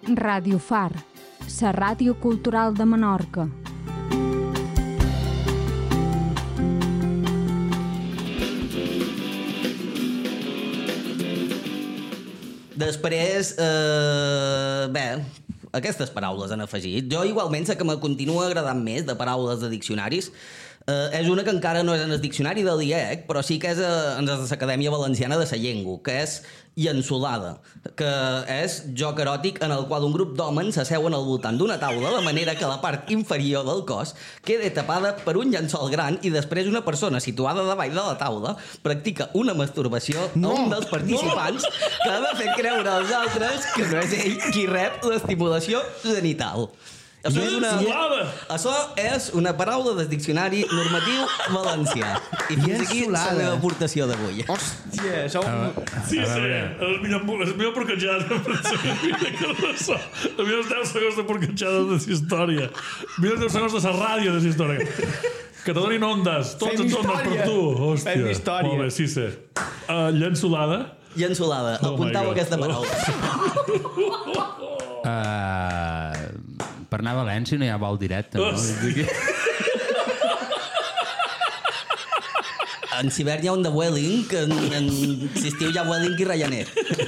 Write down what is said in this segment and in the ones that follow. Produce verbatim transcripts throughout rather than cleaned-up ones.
Ràdio Far, la ràdio cultural de Menorca. Després, eh, bé, aquestes paraules han afegit. Jo igualment sé que me continua agradant més de paraules de diccionaris. Uh, és una que encara no és en el diccionari del I E C, però sí que és a, en l'Acadèmia Valenciana de la Llengua, que és llençolada, que és joc eròtic en el qual un grup d'homes s'asseuen al voltant d'una taula de manera que la part inferior del cos quedi tapada per un llençol gran i després una persona situada davall de la taula practica una masturbació no, a un dels participants no. que ha de fer creure als altres que no és ell qui rep l'estimulació genital. Això és, una, això és una paraula del diccionari normatiu valencià. I fins aquí la meva aportació d'avui. Hòstia, això... Sí, sí, és millor, és millor porquetjada. És millor deu segons de porquetjada de la història. Millor deu segons de la ràdio de la història. Que te donin ondes, tots ens ondes per tu. Hòstia. Fem història. Molt bé, sí, sí. Uh, llençolada. Llençolada. Oh apuntau aquesta paraula. Uh, per anar a València no hi ha vol directe, no? En Sibert hi ha un de Welling, que en, en l'estiu hi ha Welling i Ryanair.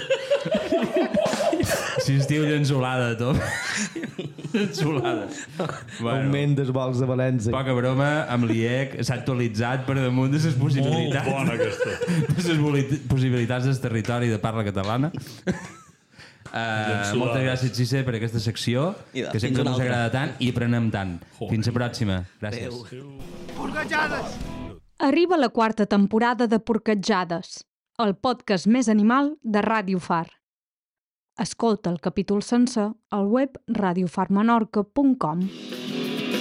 Si estiu llençolada, tot. Llençolada. Bueno, augment dels vols de València. Poca broma, amb l'I E C s'ha actualitzat per damunt de les possibilitats. Molt bona, aquesta. De les possibilitats del territori de parla catalana. Uh, moltes gràcies, Xisse, per aquesta secció, I que sempre ens agrada tant i aprenem tant. Joder. Fins la pròxima. Gràcies. Porquetjades! Arriba la quarta temporada de Porquetjades, el podcast més animal de Ràdio Far. Escolta el capítol sencer al web radio far menorca punt com.